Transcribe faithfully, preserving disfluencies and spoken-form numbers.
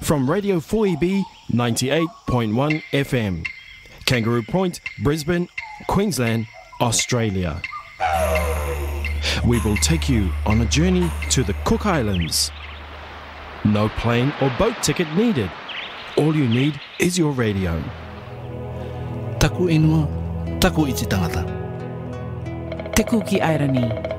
from Radio four E B ninety-eight point one F M, Kangaroo Point, Brisbane, Queensland, Australia. We will take you on a journey to the Cook Islands. No plane or boat ticket needed. All you need is your radio. Taku inua, taku iti tangata. Te kuki airani.